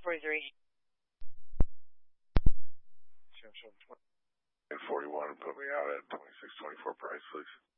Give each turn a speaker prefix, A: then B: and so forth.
A: 43.
B: 41, put me out at 2624 price, please.